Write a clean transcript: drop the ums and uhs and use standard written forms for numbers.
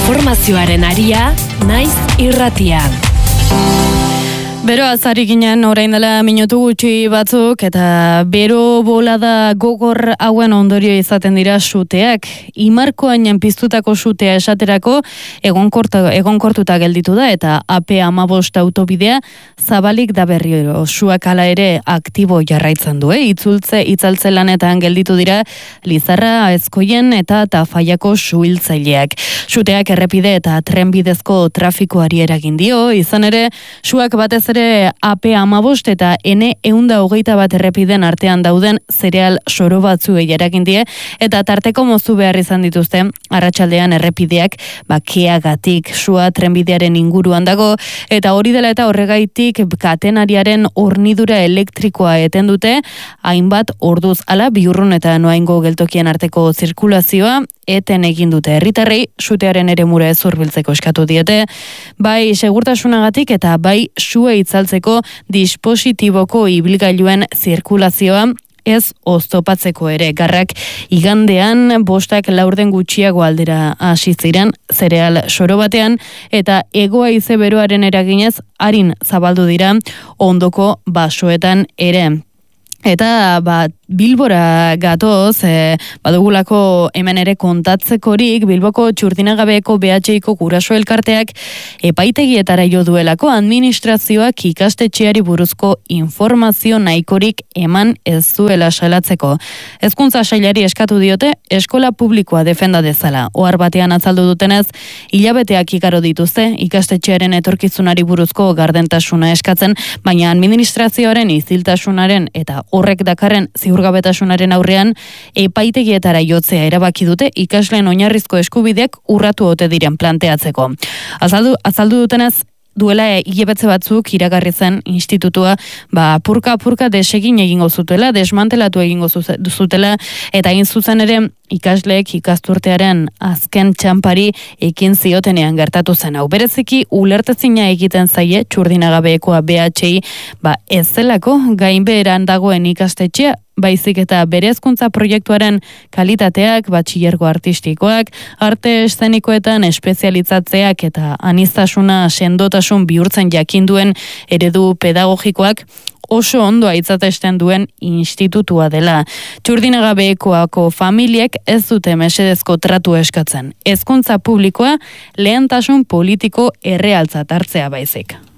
Informazioaren aria, naiz irratia. Bero azari ginen orain dela minutu gutxi batzuk eta bero bolada gogor hauen ondorio izaten dira suteak. Imarkoan piztutako sutea esaterako egonkortuta gelditu da eta AP15 autobidea zabalik da berriro. Suak hala ere aktibo jarraitzen du. Itzaltze lanetan gelditu dira Lizarra, Aezkoien eta Tafaiako suhiltzaileak. Suteak errepide eta trenbidezko trafikoari eragin dio, izan ere suak batez ere AP15 eta N121 errepiden artean dauden zereal soro batzuei eragin die eta tarteko mozu behar izan dituzte arratsaldean errepideak keagatik. Sua trenbidearen inguruan dago eta hori dela eta horregaitik katenariaren hornidura elektrikoa eten dute hainbat orduz. Hala Biurrun eta Noaingo geltokien arteko zirkulazioa eten egin dute. Herritarrei sutearen eremura ez hurbiltzeko eskatu diete, bai segurtasunagatik eta bai sua itzaltzeko dispositiboko ibilgailuen zirkulazioa ez oztopatzeko ere. Garrak igandean 5:04 gutxiago aldera hasi ziren zereal soro batean eta hego haize beroaren eraginez arin zabaldu dira ondoko basoetan ere. Eta Bilbora gatoz, badugulako hemen ere kontatzekorik, Bilboko Txurdinagabeeko BHIko guraso elkarteak epaitegietara jo duelako administrazioak ikastetxeari buruzko informazio nahikorik eman ez zuela salatzeko. Hezkuntza sailari eskatu diote eskola publikoa defenda dezala. Ohar batean azaldu dutenez, hilabeteak igaro dituzte ikastetxearen etorkizunari buruzko gardentasuna eskatzen, baina administrazioaren iziltasunaren eta horrek dakarren ziurgabetasunaren aurrean epaitegietara jotzea erabaki dute ikasleen oinarrizko eskubideak urratu ote diren planteatzeko. Azaldu dutenez, duela hilabete batzuk iragarri zen institutua apurka desegin egingo zutela, desmantelatu egingo zutela eta hain zuzen ere ikasleek ikasturtearen azken txanpari ekin ziotenean gertatu zen. Hau bereziki ulertezina egiten zaie Txurdinagabeekoa BHI ez zelako gainbeheran dagoen ikastetxea, baizik eta bere hezkuntza proiektuaren kalitateak, batxilergo artistikoak, arte eszenikoetan espezializatzeak eta aniztasuna sendotasun bihurtzen jakinduen eredu pedagogikoak oso ondo aitzatesten duen institutua dela. Txurdinagabeekoako familiek ez dute mesedezko tratu eskatzen. Hezkuntza publikoa lehentasun politiko errealtzat hartzea baizik.